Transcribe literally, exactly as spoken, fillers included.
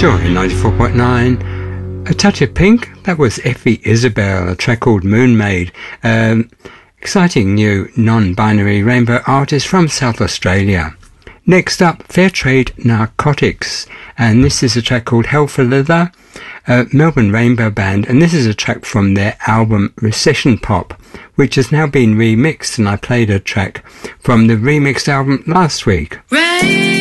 Joy ninety-four point nine. A touch of pink. That was Effie Isabel, a track called Moon Maid. Um, exciting new non-binary rainbow artist from South Australia. Next up, Fairtrade Narcotics, and this is a track called Hell for Leather, a Melbourne rainbow band, and this is a track from their album Recession Pop, which has now been remixed, and I played a track from the remixed album last week. Rain.